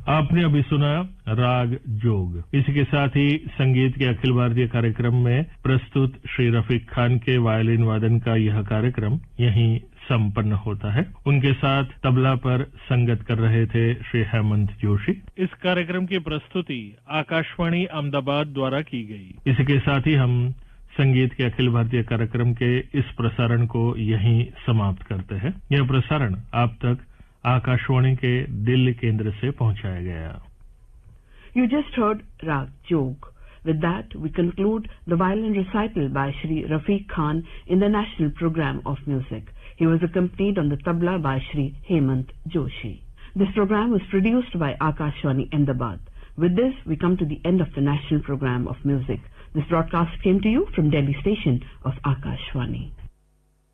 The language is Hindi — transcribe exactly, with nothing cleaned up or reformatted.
आपने अभी सुना राग जोग। इसी के साथ ही संगीत के अखिल भारतीय कार्यक्रम में प्रस्तुत श्री रफीक खान के वायलिन वादन का यह कार्यक्रम यहीं संपन्न होता है। उनके साथ तबला पर संगत कर रहे थे श्री हेमंत जोशी। इस कार्यक्रम की प्रस्तुति आकाशवाणी अहमदाबाद द्वारा की गई। इसी के साथ ही हम संगीत के अखिल भारतीय कार्यक्रम के इस प्रसारण को यहीं समाप्त करते हैं। यह प्रसारण आप तक आकाशवाणी के दिल्ली केंद्र से पहुंचाया गया। You just heard Rag Jog. With that, we conclude the violin recital by Shri Rafiq Khan in the National Program of Music. He was accompanied on the tabla by Shri Hemant Joshi. This program was produced by Akashwani Ahmedabad. With this, we come to the end of the National Program of Music. This broadcast came to you from Delhi station of Akashwani.